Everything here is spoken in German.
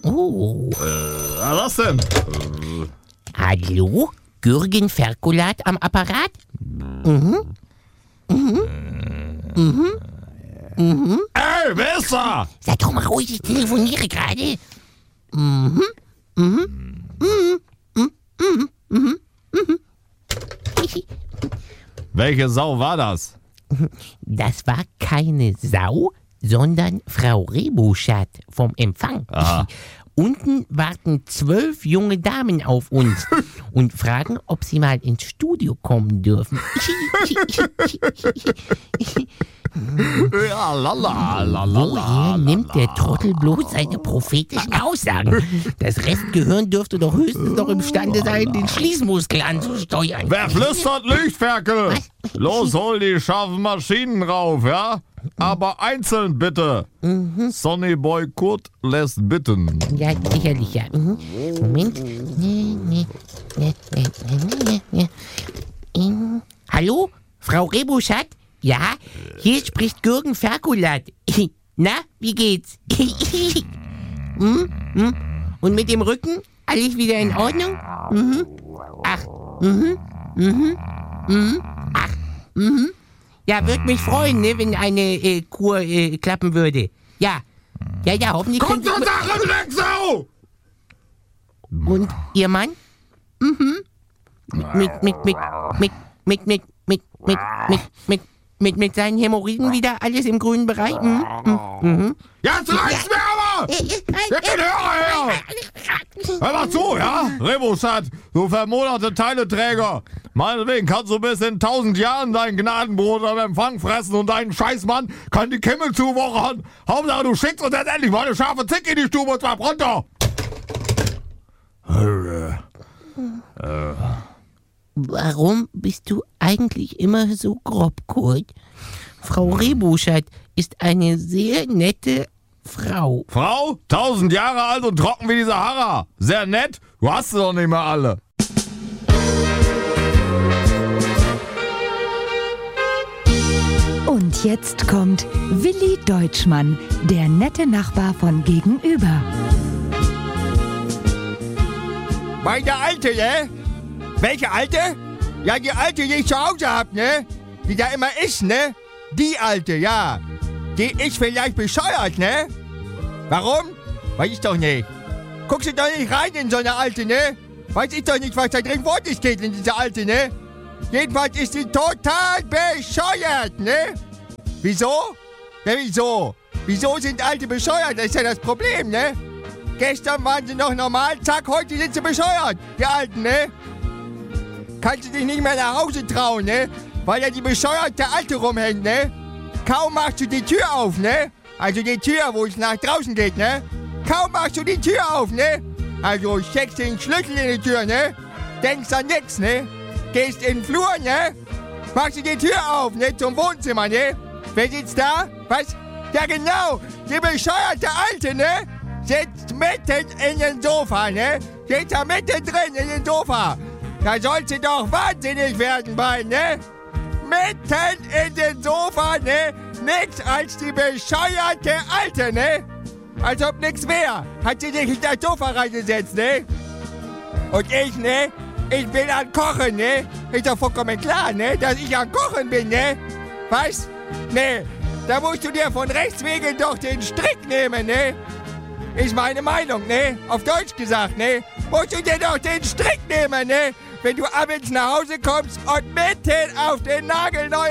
Oh. Was denn? Hallo? Gürgen Ferkulat am Apparat? Ey, wer ist da? Sei doch mal ruhig, ich telefoniere gerade. Welche Sau war das? Das war keine Sau, sondern Frau Rebuschat vom Empfang. Aha. Unten warten 12 junge Damen auf uns und fragen, ob sie mal ins Studio kommen dürfen. Ja, lala. Woher nimmt der Trottel bloß seine prophetischen Aussagen? Das Restgehirn dürfte doch höchstens noch imstande sein, den Schließmuskel anzusteuern. Wer flüstert, lügt, Ferkel. Los, hol die scharfen Maschinen rauf, ja? Aber einzeln bitte. Sonnyboy Kurt lässt bitten. Ja, sicherlich, ja. Moment. Hallo, Frau Rebuschat? Ja, hier spricht Gürgen Ferkulat. Na, wie geht's? Und mit dem Rücken? Alles wieder in Ordnung? Ach, Ja, würde mich freuen, ne, wenn eine Kur klappen würde. Ja, hoffentlich... Kommt zur Sache, Drecksau! Und Ihr Mann? Mit seinen Hämorrhoiden wieder alles im grünen Bereich? Jetzt reicht's mir aber! Jetzt den Hörer her! Hör mal zu, ja? Rebuschat, du vermoderte Teileträger. Meinetwegen kannst du bis in 1000 Jahren dein Gnadenbrot am Empfang fressen und dein Scheißmann kann die Kimmel zuwuchern. Hauptsache du schickst uns jetzt endlich mal eine scharfe Zick in die Stube und zwar pronto! Warum bist du eigentlich immer so grob, Kurt? Frau Rebuschat ist eine sehr nette Frau. Frau, 1000 Jahre alt und trocken wie die Sahara. Sehr nett, du hast sie doch nicht mehr alle. Und jetzt kommt Willi Deutschmann, der nette Nachbar von gegenüber. Meine Alte, ne? Welche Alte? Ja, die Alte, die ich zu Hause hab, ne? Die da immer ist, ne? Die Alte, ja. Die ist vielleicht bescheuert, ne? Warum? Weiß ich doch nicht. Guckst du doch nicht rein in so eine Alte, ne? Weiß ich doch nicht, was da drin vor sich geht in diese Alte, ne? Jedenfalls ist die total bescheuert, ne? Wieso? Ja, wieso? Wieso sind Alte bescheuert? Das ist ja das Problem, ne? Gestern waren sie noch normal, zack, heute sind sie bescheuert, die Alten, ne? Kannst du dich nicht mehr nach Hause trauen, ne? Weil ja die bescheuerte Alte rumhängt, ne? Kaum machst du die Tür auf, ne? Also die Tür, wo es nach draußen geht, ne? Kaum machst du die Tür auf, ne? Also steckst den Schlüssel in die Tür, ne? Denkst an nix, ne? Gehst in den Flur, ne? Machst du die Tür auf, ne? Zum Wohnzimmer, ne? Wer sitzt da? Was? Ja genau, die bescheuerte Alte, ne? Sitzt mitten in den Sofa, ne? Sitzt da mitten drin in den Sofa. Da soll sie doch wahnsinnig werden bei, ne? Mitten in den Sofa, ne? Nix als die bescheuerte Alte, ne? Als ob nix wär. Hat sie sich in das Sofa reingesetzt, ne? Und ich, ne? Ich bin am Kochen, ne? Ist doch vollkommen klar, ne? Dass ich am Kochen bin, ne? Was? Ne? Da musst du dir von rechts wegen doch den Strick nehmen, ne? Ist meine Meinung, ne? Auf Deutsch gesagt, ne? Musst du dir doch den Strick nehmen, ne? Wenn du abends nach Hause kommst und mitten auf den nagelneuen